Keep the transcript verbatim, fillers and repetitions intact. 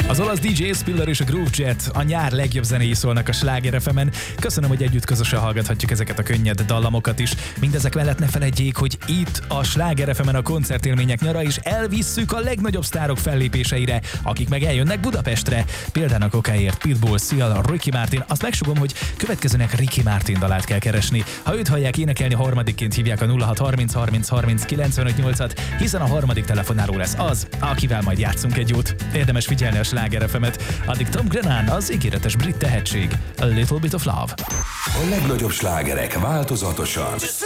Az olasz dé dzsé Spiller és a Groove Jet a nyár legjobb zenéi szólnak a Sláger ef emen. Köszönöm, hogy együtt közösen hallgathatjuk ezeket a könnyed dallamokat is. Mindezek mellett ne feledjék, hogy itt a Sláger ef emen a koncertélmények nyara is elvisszük a legnagyobb sztárok fellépéseire, akik meg eljönnek Budapestre. Példának okáért Pitbull, Seal, Ricky Martin. Azt megsugom, hogy következőnek Ricky Martin dalát kell keresni. Ha őt hallják énekelni, harmadikként hívják a nulla hat harminc harminc harminc kilencvenöt nyolcat, hiszen a harmadik telefonáló lesz az, akivel majd játszunk egy jót. Érdemes figyelni a Sláger ef emet. Addig Tom Grennan, az ígéretes brit tehetség. A Little Bit of Love. A legnagyobb slágerek változatosan.